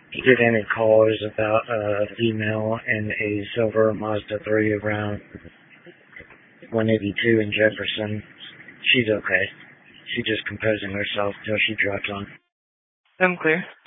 Get any callers about a female in a silver Mazda 3 around 182 in Jefferson. She's okay. She's just composing herself till she drives on. I'm clear.